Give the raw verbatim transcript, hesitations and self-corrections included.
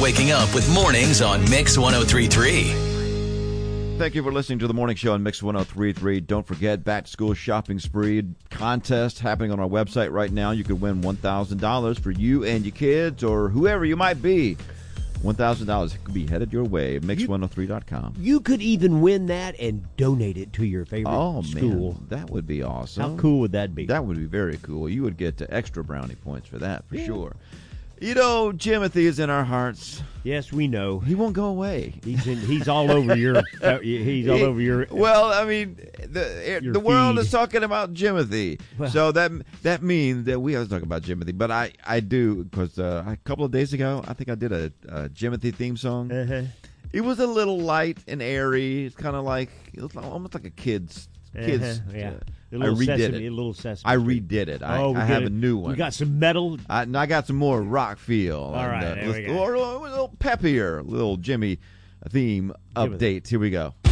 waking up with mornings on Mix one oh three point three. Thank you for listening to the Morning Show on Mix one oh three point three. Don't forget, back-to-school shopping spree contest happening on our website right now. You could win one thousand dollars for you and your kids or whoever you might be. one thousand dollars could be headed your way. Mix one oh three dot com. You could even win that and donate it to your favorite oh, school. Man, that would be awesome. How cool would that be? That would be very cool. You would get extra brownie points for that, for yeah. sure. You know, Jimothy is in our hearts. Yes, we know. He won't go away. He's in, he's all over your. Uh, he's all he, over your. Well, I mean, the the world feed. is talking about Jimothy, well, so that that means that we have to talk about Jimothy. But I I do because uh, a couple of days ago, I think I did a, a Jimothy theme song. Uh-huh. It was a little light and airy. It's kind of like it was almost like a kid's kids. Uh-huh, yeah. Uh, A little I redid sesame, it. A little sesame. I redid it. I, oh, I have it. a new one. You got some metal? I, and I got some more rock feel. All and, right, uh, there we go. Or a little peppier, little Jimmy theme update. Here we go.